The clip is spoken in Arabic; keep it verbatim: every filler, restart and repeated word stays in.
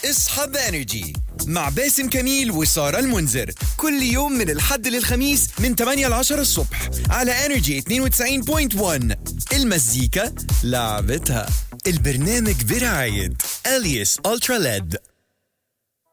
اصحى بانرجي مع باسم كميل وسارة المنذر كل يوم من الحد للخميس من ثمانية ل عشرة الصبح على انرجي اثنين وتسعين فاصلة واحد. المزيكا لعبتها. البرنامج برعاية اليس الترا ليد.